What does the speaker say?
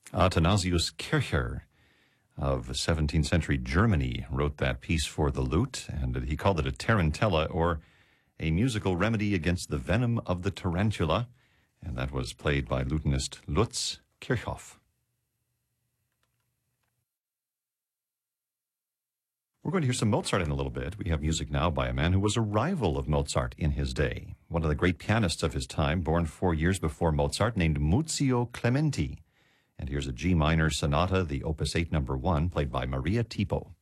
Athanasius Kircher of 17th century Germany wrote that piece for the lute, and he called it a tarantella, or a musical remedy against the venom of the tarantula, and that was played by lutenist Lutz Kirchhoff. We're going to hear some Mozart in a little bit. We have music now by a man who was a rival of Mozart in his day, one of the great pianists of his time, born 4 years before Mozart, named Muzio Clementi. And here's a G minor sonata, the Opus 8 No. 1, played by Maria Tipo.